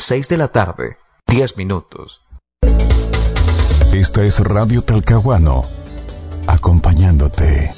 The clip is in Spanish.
6 de la tarde, 10 minutos. Esta es Radio Talcahuano, acompañándote.